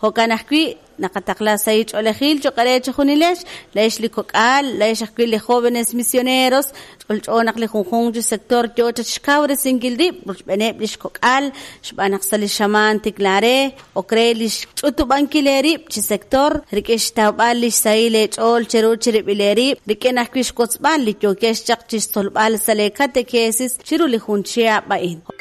Hokanahkwi nakatakla sayich olejil choqarecho junilesh leish likokal leish akili jóvenes misioneros olchonak li junjunju sector chocha chkawre singildi bene lishkokal shbanak sali shaman tiklare okrelish chutubankileri chi sector rikesh tawbalish saile chol cheruchiri bileri rikenakwish kotsbal li chokesh chaqchis tolbal salekate cases chiruli junchia bain